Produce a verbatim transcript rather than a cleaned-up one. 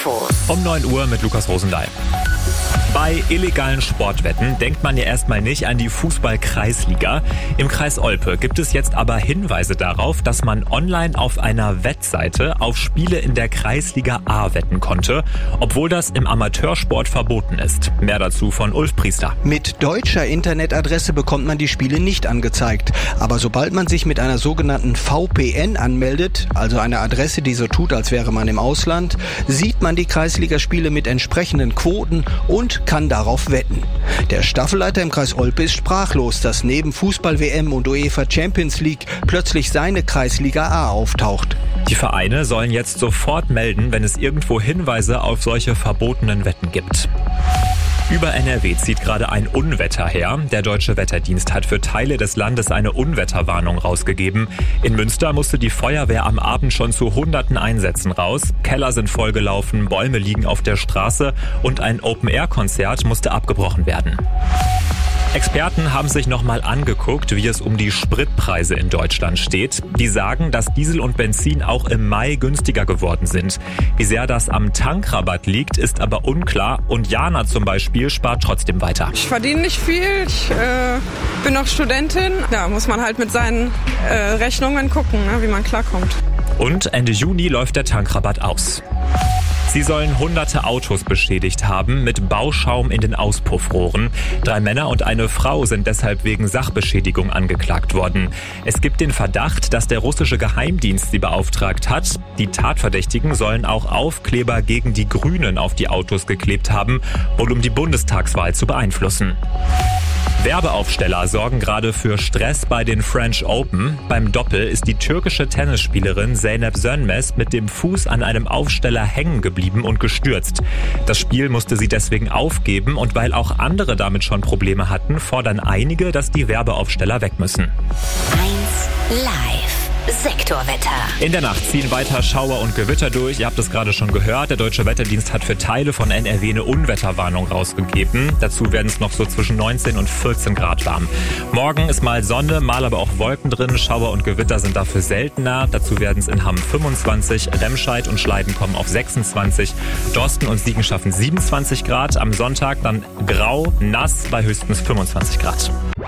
Infos. Um neun Uhr mit Lukas Rosendahl. Bei illegalen Sportwetten denkt man ja erstmal nicht an die Fußball-Kreisliga. Im Kreis Olpe gibt es jetzt aber Hinweise darauf, dass man online auf einer Wettseite auf Spiele in der Kreisliga A wetten konnte, obwohl das im Amateursport verboten ist. Mehr dazu von Ulf Priester. Mit deutscher Internetadresse bekommt man die Spiele nicht angezeigt. Aber sobald man sich mit einer sogenannten V P N anmeldet, also einer Adresse, die so tut, als wäre man im Ausland, sieht man die Kreisligaspiele mit entsprechenden Quoten und kann darauf wetten. Der Staffelleiter im Kreis Olpe ist sprachlos, dass neben Fußball-W M und UEFA Champions League plötzlich seine Kreisliga A auftaucht. Die Vereine sollen jetzt sofort melden, wenn es irgendwo Hinweise auf solche verbotenen Wetten gibt. Über N R W zieht gerade ein Unwetter her. Der Deutsche Wetterdienst hat für Teile des Landes eine Unwetterwarnung rausgegeben. In Münster musste die Feuerwehr am Abend schon zu hunderten Einsätzen raus. Keller sind vollgelaufen, Bäume liegen auf der Straße und ein Open-Air-Konzert musste abgebrochen werden. Experten haben sich nochmal angeguckt, wie es um die Spritpreise in Deutschland steht. Die sagen, dass Diesel und Benzin auch im Mai günstiger geworden sind. Wie sehr das am Tankrabatt liegt, ist aber unklar. Und Jana zum Beispiel spart trotzdem weiter. Ich verdiene nicht viel, ich äh, bin noch Studentin. Da muss man halt mit seinen äh, Rechnungen gucken, ne, wie man klarkommt. Und Ende Juni läuft der Tankrabatt aus. Sie sollen hunderte Autos beschädigt haben mit Bauschaum in den Auspuffrohren. Drei Männer und eine Frau sind deshalb wegen Sachbeschädigung angeklagt worden. Es gibt den Verdacht, dass der russische Geheimdienst sie beauftragt hat. Die Tatverdächtigen sollen auch Aufkleber gegen die Grünen auf die Autos geklebt haben, wohl um die Bundestagswahl zu beeinflussen. Werbeaufsteller sorgen gerade für Stress bei den French Open. Beim Doppel ist die türkische Tennisspielerin Zeynep Sönmez mit dem Fuß an einem Aufsteller hängen geblieben und gestürzt. Das Spiel musste sie deswegen aufgeben und weil auch andere damit schon Probleme hatten, fordern einige, dass die Werbeaufsteller weg müssen. eins live. Sektorwetter. In der Nacht ziehen weiter Schauer und Gewitter durch. Ihr habt es gerade schon gehört. Der Deutsche Wetterdienst hat für Teile von N R W eine Unwetterwarnung rausgegeben. Dazu werden es noch so zwischen neunzehn und vierzehn Grad warm. Morgen ist mal Sonne, mal aber auch Wolken drin. Schauer und Gewitter sind dafür seltener. Dazu werden es in Hamm fünfundzwanzig, Remscheid und Schleiden kommen auf sechsundzwanzig, Dorsten und Siegen schaffen siebenundzwanzig Grad. Am Sonntag dann grau, nass bei höchstens fünfundzwanzig Grad.